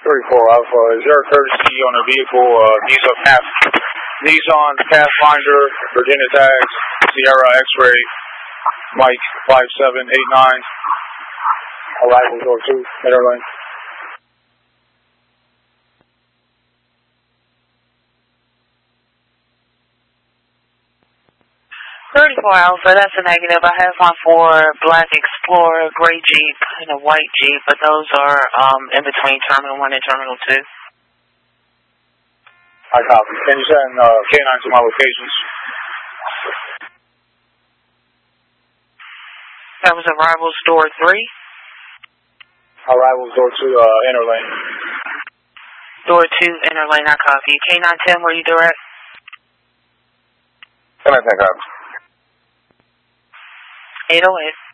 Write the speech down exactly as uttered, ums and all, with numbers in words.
thirty-four Alpha, is there a courtesy on a vehicle, uh, Nissan, Path, Nissan Pathfinder, Virginia tags, Sierra X-ray, Mike five seven eight nine, arrival door two, Interlane. thirty-four Alpha, that's a negative. I have one for Black Explorer, gray Jeep, and a white Jeep, but those are um, in between Terminal one and Terminal two. I copy. Can you send uh, K nine to my locations? That was Arrivals Door three. Arrivals Door two, uh, Interlane. Door two, Interlane, I copy. K nine ten, where you direct? K nine ten, copy. eight oh eight.